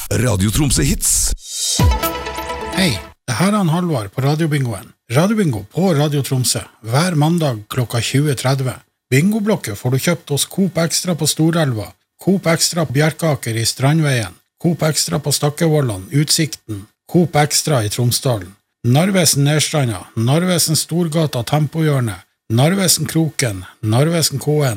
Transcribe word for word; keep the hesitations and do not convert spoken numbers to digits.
Radio Tromsø Hits. Hei, det her er han Halvard på Radiobingoen. Radiobingo på Radio Tromsø, hver mandag klokka tjue tretti. Bingoblokket får du kjøpt hos Coop Extra på Storelva, Coop Extra på Bjerkaker i Strandveien, Coop Extra på Stakkevollan, Utsikten, Coop Extra i Tromsdalen, Narvesen Nedstranda, Narvesen Storgata Tempohjørne, Narvesen Kroken, Narvesen K N,